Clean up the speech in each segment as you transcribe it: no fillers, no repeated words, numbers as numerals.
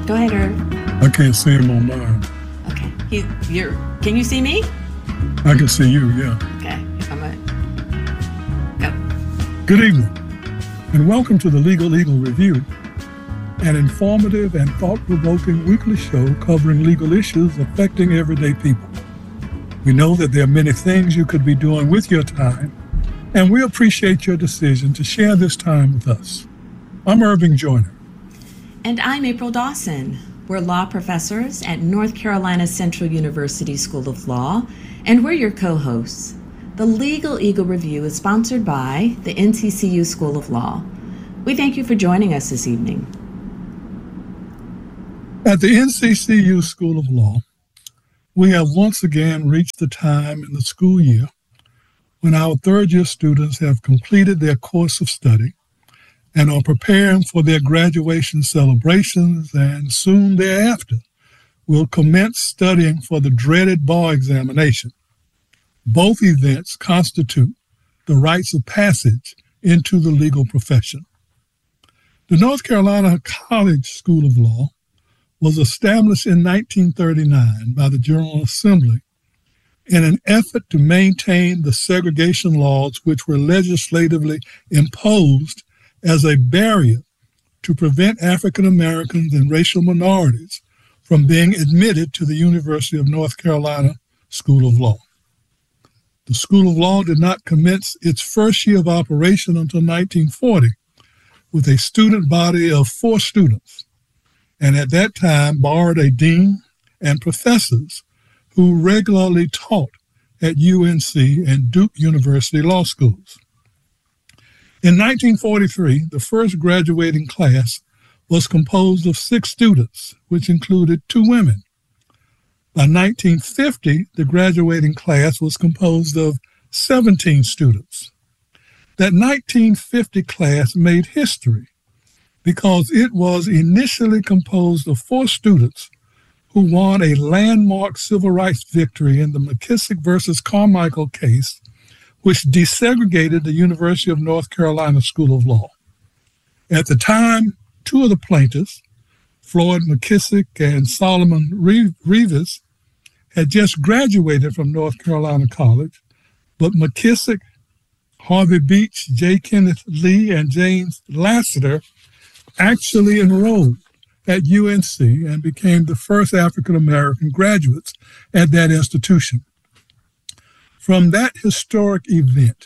Go ahead, Herb. I can't see him on mine. Okay. Can you see me? I can see you, yeah. Okay. Go. Good evening, and welcome to the Legal Eagle Review, an informative and thought-provoking weekly show covering legal issues affecting everyday people. We know that there are many things you could be doing with your time, and we appreciate your decision to share this time with us. I'm Irving Joyner. And I'm April Dawson. We're law professors at North Carolina Central University School of Law, and we're your co-hosts. The Legal Eagle Review is sponsored by the NCCU School of Law. We thank you for joining us this evening. At the NCCU School of Law, we have once again reached the time in the school year when our third-year students have completed their course of study and are preparing for their graduation celebrations, and soon thereafter will commence studying for the dreaded bar examination. Both events constitute the rites of passage into the legal profession. The North Carolina College School of Law was established in 1939 by the General Assembly in an effort to maintain the segregation laws which were legislatively imposed as a barrier to prevent African Americans and racial minorities from being admitted to the University of North Carolina School of Law. The School of Law did not commence its first year of operation until 1940 with a student body of 4 students, and at that time borrowed a dean and professors who regularly taught at UNC and Duke University law schools. In 1943, the first graduating class was composed of 6 students, which included 2 women. By 1950, the graduating class was composed of 17 students. That 1950 class made history because it was initially composed of 4 students who won a landmark civil rights victory in the McKissick versus Carmichael case, which desegregated the University of North Carolina School of Law. At the time, 2 of the plaintiffs, Floyd McKissick and Solomon Reavis, had just graduated from North Carolina College, but McKissick, Harvey Beach, J. Kenneth Lee, and James Lassiter actually enrolled at UNC and became the first African-American graduates at that institution. From that historic event,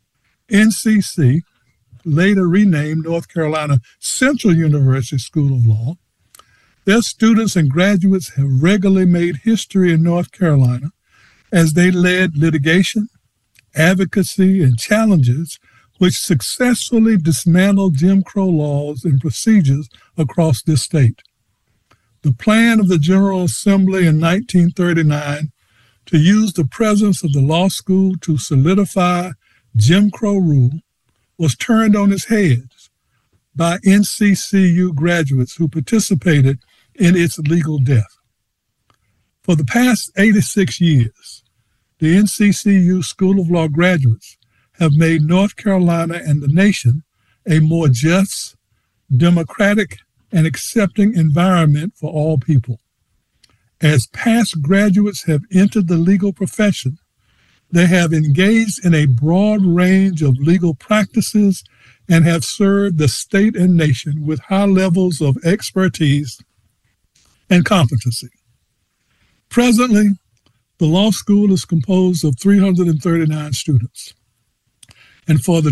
NCC, later renamed North Carolina Central University School of Law, their students and graduates have regularly made history in North Carolina as they led litigation, advocacy, and challenges which successfully dismantled Jim Crow laws and procedures across this state. The plan of the General Assembly in 1939 to use the presence of the law school to solidify Jim Crow rule was turned on its head by NCCU graduates who participated in its legal death. For the past 86 years, the NCCU School of Law graduates have made North Carolina and the nation a more just, democratic, and accepting environment for all people. As past graduates have entered the legal profession, they have engaged in a broad range of legal practices and have served the state and nation with high levels of expertise and competency. Presently, the law school is composed of 339 students. And for the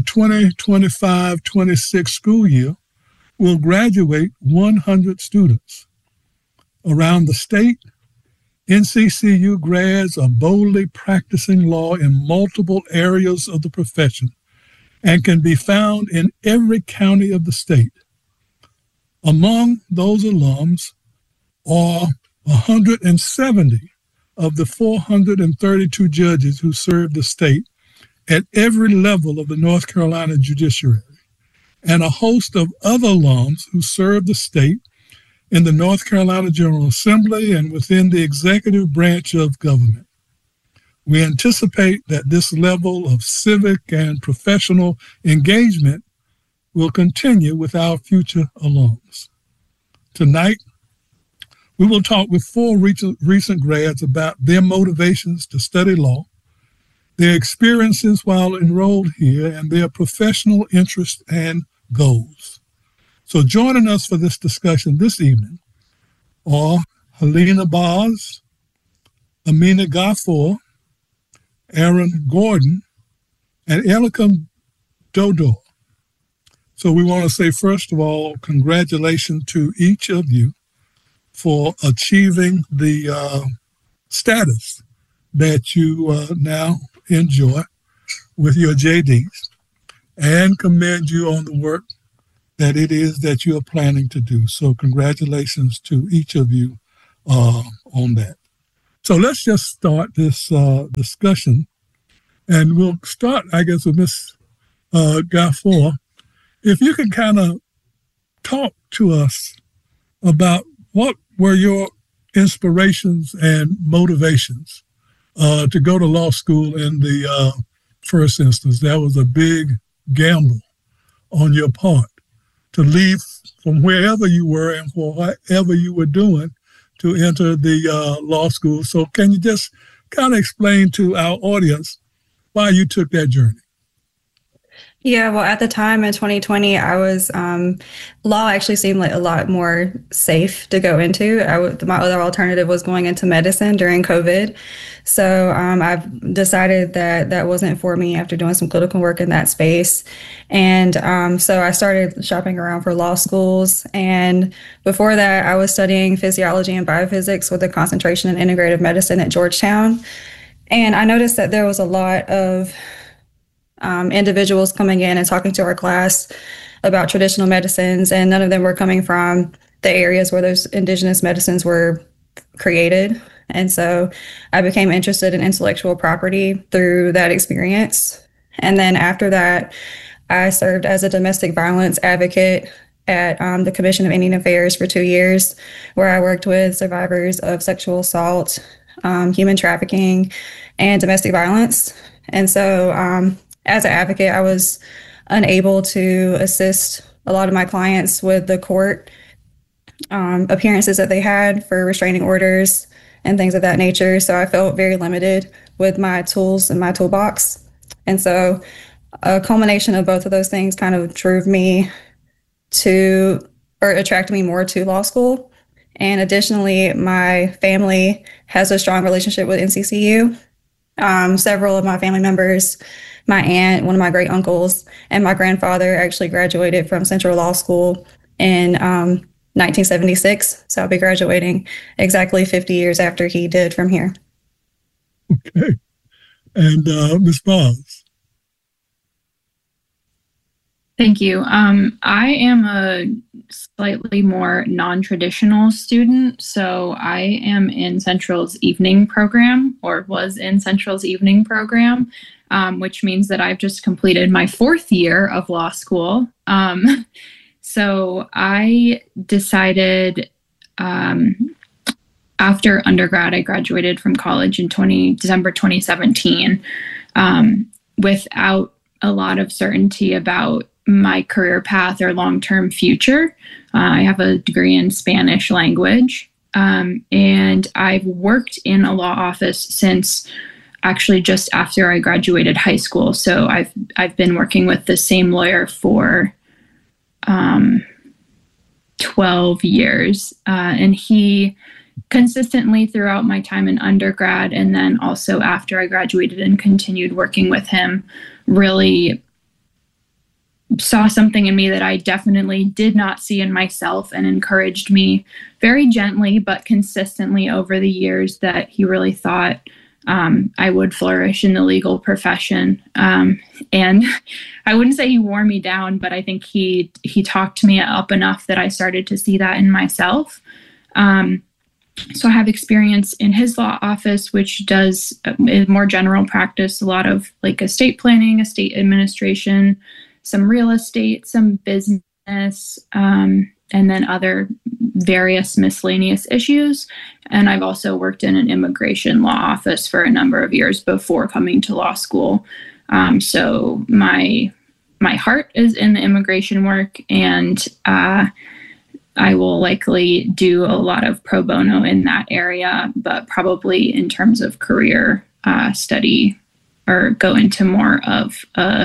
2025-26 school year, will graduate 100 students. Around the state, NCCU grads are boldly practicing law in multiple areas of the profession and can be found in every county of the state. Among those alums are 170 of the 432 judges who serve the state at every level of the North Carolina judiciary, and a host of other alums who serve the state in the North Carolina General Assembly and within the executive branch of government. We anticipate that this level of civic and professional engagement will continue with our future alums. Tonight, We will talk with four recent grads about their motivations to study law, their experiences while enrolled here, and their professional interests and goals. So joining us for this discussion this evening are Helena Boz, Amina Gafoor, Aaron Gordon, and Elikim Dodor. So we want to say, first of all, congratulations to each of you for achieving the status that you now enjoy with your JDs, and commend you on the work that it is that you are planning to do. So congratulations to each of you on that. So let's just start this discussion, and we'll start, I guess, with Ms. Gafoor. If you can kind of talk to us about what were your inspirations and motivations to go to law school in the first instance. That was a big gamble on your part to leave from wherever you were and whatever you were doing to enter the law school. So can you just kind of explain to our audience why you took that journey? Yeah, well, at the time in 2020, I was, law actually seemed like a lot more safe to go into. My other alternative was going into medicine during COVID. So I've decided that that wasn't for me after doing some clinical work in that space. And so I started shopping around for law schools. And before that, I was studying physiology and biophysics with a concentration in integrative medicine at Georgetown. And I noticed that there was a lot of individuals coming in and talking to our class about traditional medicines, and none of them were coming from the areas where those indigenous medicines were created. And so I became interested in intellectual property through that experience. And then after that, I served as a domestic violence advocate at the Commission of Indian Affairs for 2 years, where I worked with survivors of sexual assault, human trafficking, and domestic violence. And so as an advocate, I was unable to assist a lot of my clients with the court appearances that they had for restraining orders and things of that nature. So I felt very limited with my tools in my toolbox. And so a culmination of both of those things kind of drove me to, or attracted me more to law school. And additionally, my family has a strong relationship with NCCU. Several of my family members, my aunt, one of my great uncles, and my grandfather actually graduated from Central Law School in 1976. So I'll be graduating exactly 50 years after he did from here. Okay. And Ms. Boz. Thank you. I am a slightly more non-traditional student. So I am in Central's evening program, or was in Central's evening program, which means that I've just completed my 4th year of law school. So I decided after undergrad, I graduated from college in December 2017 without a lot of certainty about my career path or long-term future. I have a degree in Spanish language, and I've worked in a law office since actually just after I graduated high school. So I've been working with the same lawyer for 12 years, and he consistently throughout my time in undergrad, and then also after I graduated and continued working with him, really saw something in me that I definitely did not see in myself, and encouraged me very gently but consistently over the years that he really thought I would flourish in the legal profession. And I wouldn't say he wore me down, but I think he talked me up enough that I started to see that in myself. So I have experience in his law office, which does more general practice, a lot of like estate planning, estate administration, some real estate, some business, and then other various miscellaneous issues. And I've also worked in an immigration law office for a number of years before coming to law school. So my heart is in the immigration work, and I will likely do a lot of pro bono in that area, but probably in terms of career study or go into more of a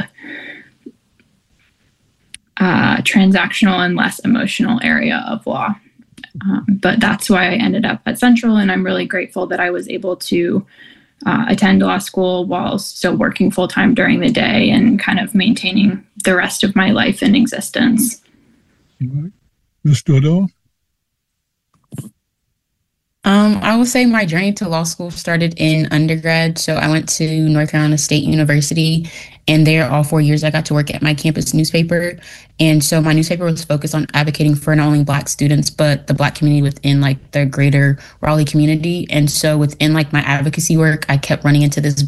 transactional and less emotional area of law. But that's why I ended up at Central, and I'm really grateful that I was able to attend law school while still working full-time during the day and kind of maintaining the rest of my life and existence. Right. Ms. Dordeau? I would say my journey to law school started in undergrad. So I went to North Carolina State University, and there all 4 years I got to work at my campus newspaper. And so my newspaper was focused on advocating for not only Black students, but the Black community within like the greater Raleigh community. And so within like my advocacy work, I kept running into this